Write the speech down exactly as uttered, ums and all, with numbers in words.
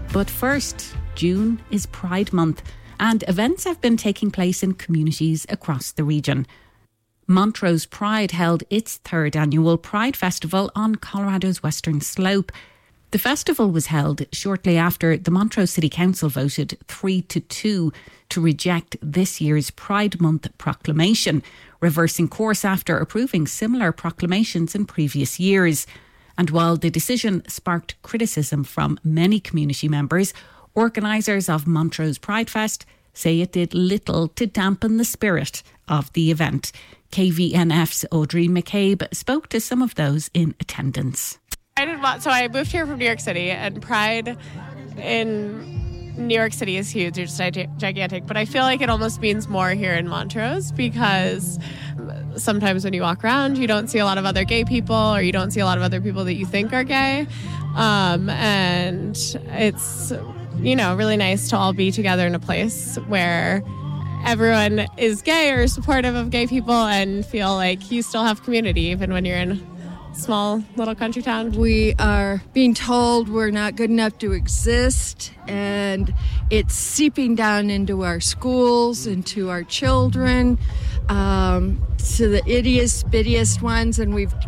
But first, June is Pride Month, and events have been taking place in communities across the region. Montrose Pride held its third annual Pride Festival on Colorado's Western Slope. The festival was held shortly after the Montrose City Council voted three to two to reject this year's Pride Month proclamation, reversing course after approving similar proclamations in previous years. And while the decision sparked criticism from many community members, organisers of Montrose Pride Fest say it did little to dampen the spirit of the event. K V N F's Audrey McCabe spoke to some of those in attendance. I did, so I moved here from New York City, and Pride in New York City is huge. It's gigantic, but I feel like it almost means more here in Montrose because sometimes when you walk around, you don't see a lot of other gay people, or you don't see a lot of other people that you think are gay. Um, and it's, you know, really nice to all be together in a place where everyone is gay or supportive of gay people and feel like you still have community even when you're in a small little country town. We are being told we're not good enough to exist, and it's seeping down into our schools, into our children, um, to the ittiest, bittiest ones, and we've